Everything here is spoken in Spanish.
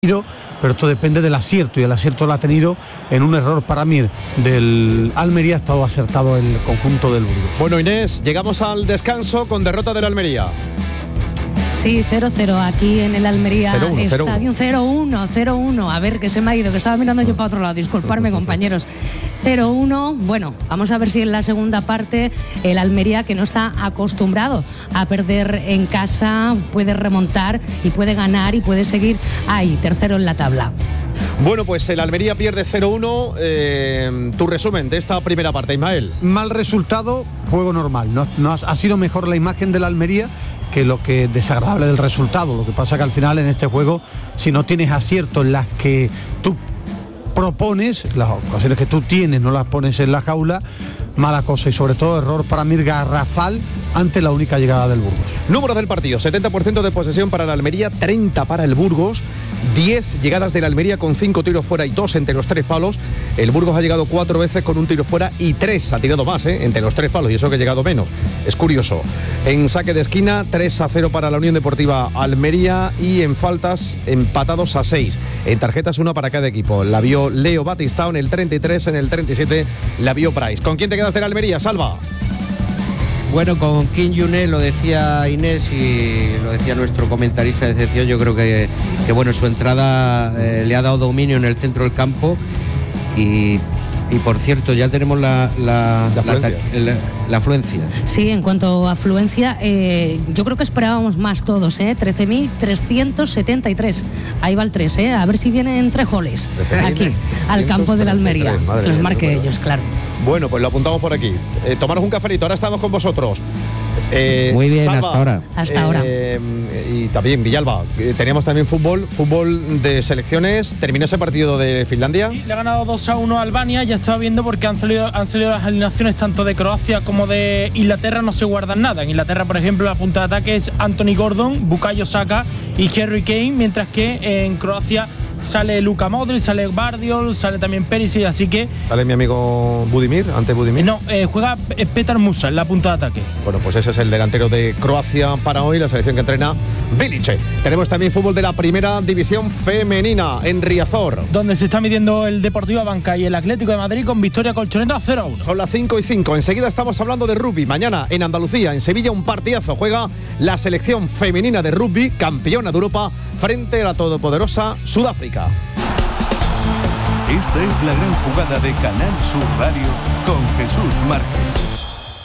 pero esto depende del acierto, y el acierto lo ha tenido en un error para mí del Almería. Ha estado acertado el conjunto del Burgos. Bueno, Inés, llegamos al descanso con derrota del Almería. Sí, 0-0 aquí en el Almería 0-1, Estadio. 0-1. A ver, que se me ha ido, que estaba mirando yo para otro lado. Disculparme, compañeros. 0-1. Bueno, vamos a ver si en la segunda parte el Almería, que no está acostumbrado a perder en casa, puede remontar y puede ganar y puede seguir ahí, tercero en la tabla. Bueno, pues el Almería pierde 0-1. Tu resumen de esta primera parte, Ismael. Mal resultado, juego normal. No ha sido mejor la imagen del Almería que lo que desagradable del resultado. Lo que pasa que al final en este juego, si no tienes acierto en las que tú propones, las ocasiones que tú tienes no las pones en la jaula, mala cosa, y sobre todo error para mí garrafal ante la única llegada del Burgos. Números del partido: 70% de posesión para el Almería, 30 para el Burgos. 10 llegadas del Almería con 5 tiros fuera y 2 entre los 3 palos. El Burgos ha llegado 4 veces con un tiro fuera y 3 ha tirado más, entre los 3 palos, y eso que ha llegado menos. Es curioso. En saque de esquina, 3-0 para la Unión Deportiva Almería, y en faltas empatados a 6. En tarjetas, 1 para cada equipo. La vio Leo Batistao en el 33, en el 37 la vio Price. ¿Con quién te quedas del Almería, Salva? Bueno, con Kim Yuné, lo decía Inés y lo decía nuestro comentarista de excepción. Yo creo que bueno, su entrada le ha dado dominio en el centro del campo, y por cierto, ya tenemos la afluencia. Sí, en cuanto a afluencia, yo creo que esperábamos más todos, 13.373. Ahí va el 3, a ver si vienen 3 goles aquí, al campo del Almería. Que los marque ellos, claro. Bueno, pues lo apuntamos por aquí. Tomaros un cafelito, ahora estamos con vosotros. Muy bien, Salva, hasta ahora. Y también Villalba, teníamos también fútbol de selecciones. ¿Terminó ese partido de Finlandia? Sí, le ha ganado 2-1 a Albania. Ya estaba viendo, porque han salido las alineaciones tanto de Croacia como de Inglaterra, no se guardan nada. En Inglaterra, por ejemplo, la punta de ataque es Anthony Gordon, Bukayo Saka y Harry Kane, mientras que en Croacia sale Luka Modric, sale Gvardiol, sale también Perisic, así que... ¿Sale mi amigo Budimir, ante Budimir? No, juega Petar Musa en la punta de ataque. Bueno, pues ese es el delantero de Croacia para hoy, la selección que entrena Bilic. Tenemos también fútbol de la primera división femenina en Riazor, donde se está midiendo el Deportivo Abanca y el Atlético de Madrid con victoria colchonera 0-1. Son las 5:05. Enseguida estamos hablando de rugby. Mañana en Andalucía, en Sevilla, un partidazo. Juega la selección femenina de rugby, campeona de Europa, frente a la todopoderosa Sudáfrica. Esta es la gran jugada de Canal Sur Radio con Jesús Márquez.